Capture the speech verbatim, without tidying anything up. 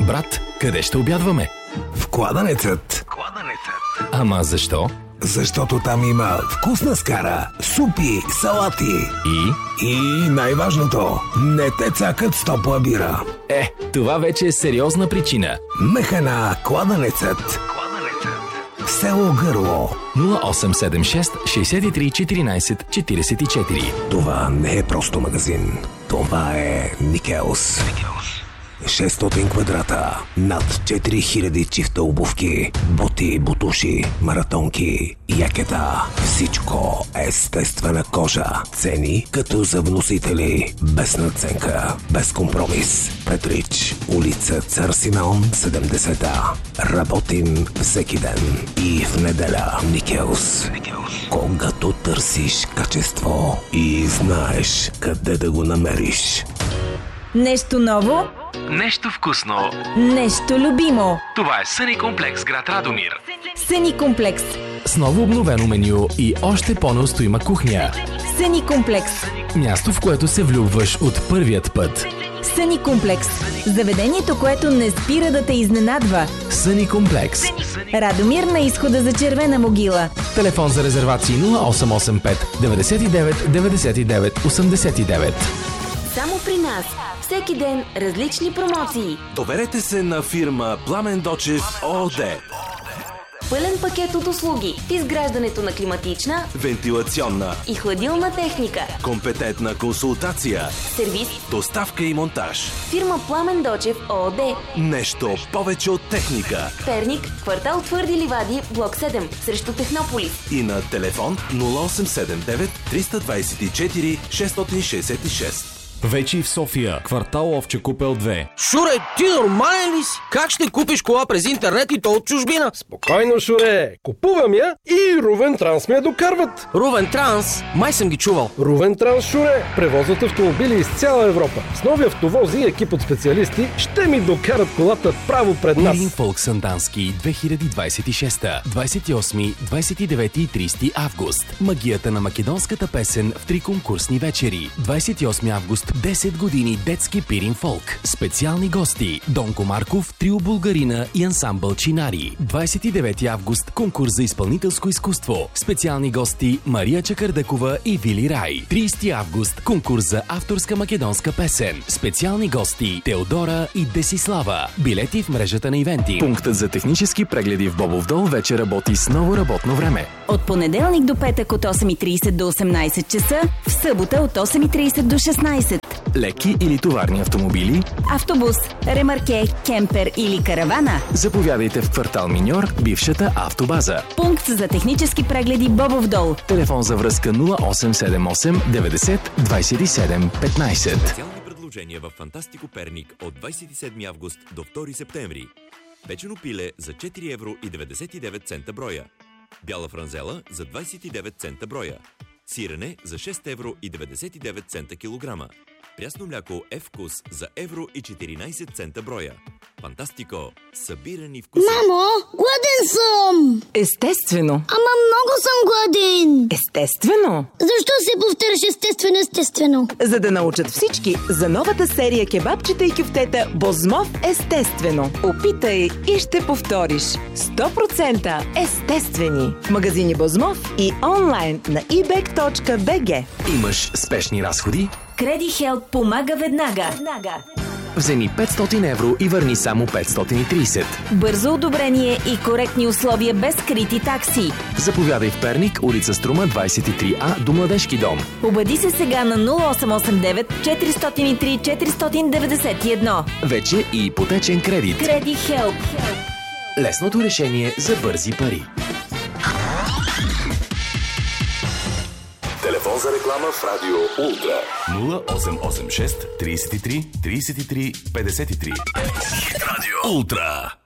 Брат, къде ще обядваме? В кладенецът. Кладенецът. Ама защо? Защото там има вкусна скара, супи, салати. И? И най-важното, не те цакат с топла бира. Е, това вече е сериозна причина. Механа кладенецът. Кладенецът. Село Гърло. нула осем седем шест шестдесет и три четиринадесет четиридесет и четири. Това не е просто магазин. Това е Никелс. шестстотин квадрата, над четири хиляди чифта обувки, боти, бутуши, маратонки, якета. Всичко естествена кожа. Цени като за вносители. Без надценка, без компромис. Петрич, улица Цар Симеон, седемдесет. Работим всеки ден и в неделя. Никелс. Когато търсиш качество и знаеш къде да го намериш. Нещо ново? Нещо вкусно. Нещо любимо. Това е Съни комплекс, град Радомир. Съни комплекс. С ново обновено меню и още по-неустоима кухня. Съни комплекс. Място, в което се влюбваш от първият път. Съни комплекс. Заведението, което не спира да те изненадва. Съни комплекс. Радомир на изхода за Червена могила. Телефон за резервации нула осем осем пет деветдесет и девет деветдесет и девет осемдесет и девет. Само при нас. Всеки ден различни промоции. Доверете се на фирма Пламен Дочев ООД. Пълен пакет от услуги в изграждането на климатична, вентилационна и хладилна техника. Компетентна консултация. Сервис. Доставка и монтаж. Фирма Пламен Дочев ООД. Нещо повече от техника. Перник, квартал Твърди ливади, блок седем, срещу Технополис. И на телефон нула осем седем девет триста двадесет и четири шестстотин шестдесет и шест. Вече и в София, квартал Овче купел две. Шуре, ти нормален ли си? Как ще купиш кола през интернет и то от чужбина? Спокойно, Шуре. Купувам я и Рувен Транс ме я докарват. Рувен Транс? Май съм ги чувал. Рувен Транс, Шуре. Превозват автомобили из цяла Европа. С нови автовози и екип от специалисти ще ми докарат колата право пред нас. Пирин Фолк Сандански две хиляди двадесет и шеста, двадесет и осми, двадесет и девети и тридесети август. Магията на македонската песен в три конкурсни вечери. двадесет и осми август, десет години детски Пирин Фолк. Специални гости: Донко Марков, Трио Булгарина и ансамбъл Чинари. двадесет и девети август, конкурс за изпълнителско изкуство. Специални гости: Мария Чакърдъкова и Вили Рай. тридесети август, конкурс за авторска македонска песен. Специални гости: Теодора и Десислава. Билети в мрежата на ивенти. Пунктът за технически прегледи в Бобов дол вече работи с ново работно време. От понеделник до петък от осем и тридесет до осемнадесет часа, в събота от осем и тридесет до шестнадесет. Леки или товарни автомобили, автобус, ремарке, кемпер или каравана, заповядайте в квартал Миньор, бившата автобаза. Пункт за технически прегледи Бобов дол. Телефон за връзка нула осем седем осем деветдесет двадесет и седем петнадесет. Специални предложения в Фантастико Перник от двадесет и седми август до втори септември. Печено пиле за четири евро и деветдесет и девет цента броя. Бяла франзела за двадесет и девет цента броя. Сирене за шест евро и деветдесет и девет цента килограма. Прясно мляко F-вкус за евро и четиринадесет цента броя. Фантастико! Събирани вкуси. Мамо, гладен съм! Естествено. Ама много съм гладен. Естествено. Защо се повтаряш естествено, естествено? За да научат всички за новата серия кебабчета и кюфтета Бозмов естествено. Опитай и ще повториш. сто процента естествени. В магазини Бозмов и онлайн на и бек точка би джи. Имаш спешни разходи? Креди Хелп помага веднага. Вземи петстотин евро и върни само петстотин и тридесет. Бързо одобрение и коректни условия без скрити такси. Заповядай в Перник, улица Струма двадесет и три А до Младежки дом. Обади се сега на нула осем осем девет четири нол три четири девет едно. Вече и ипотечен кредит. Креди Хелп. Лесното решение за бързи пари. Телефон за реклама в Радио Ултра. нула осем осем шест тридесет и три тридесет и три петдесет и три. Радио Ултра.